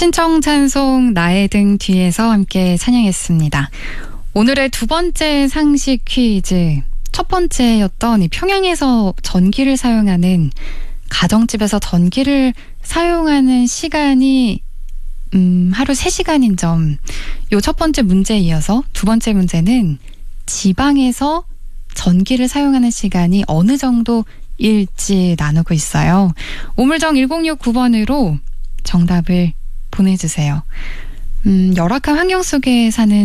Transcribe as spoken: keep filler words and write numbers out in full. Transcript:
신청 찬송 나의 등 뒤에서 함께 찬양했습니다. 오늘의 두 번째 상식 퀴즈. 첫 번째였던 이 평양에서 전기를 사용하는 가정집에서 전기를 사용하는 시간이 음, 하루 세 시간인 점. 요 첫 번째 문제에 이어서 두 번째 문제는 지방에서 전기를 사용하는 시간이 어느 정도일지 나누고 있어요. 우물정 일공육구 번으로 정답을 보내주세요. 음, 열악한 환경 속에 사는